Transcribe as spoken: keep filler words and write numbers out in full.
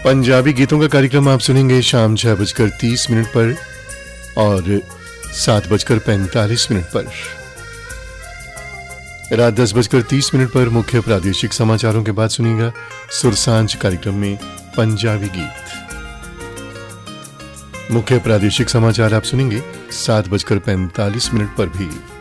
पंजाबी गीतों का कार्यक्रम आप सुनेंगे शाम छह बजकर तीस मिनट पर और सात बजकर पैंतालीस मिनट पर। रात दस बजकर तीस मिनट पर मुख्य प्रादेशिक समाचारों के बाद सुनिएगा सुरसांझ कार्यक्रम में पंजाबी गीत। मुख्य प्रादेशिक समाचार आप सुनेंगे सात बजकर पैंतालीस मिनट पर भी।